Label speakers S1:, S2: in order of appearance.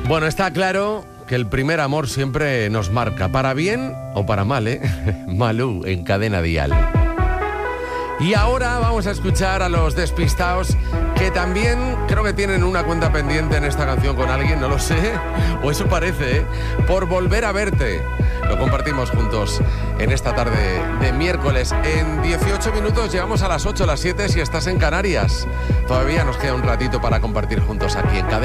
S1: Bueno, está claro que el primer amor siempre nos marca, para bien o para mal, ¿eh? Malú en Cadena Dial. Y ahora vamos a escuchar a los Despistaos, que también creo que tienen una cuenta pendiente en esta canción con alguien, no lo sé, o eso parece, ¿eh? Por Volver a Verte. Lo compartimos juntos en esta tarde de miércoles. En 18 minutos llegamos a las 8, las 7 si estás en Canarias. Todavía nos queda un ratito para compartir juntos aquí en Cadena.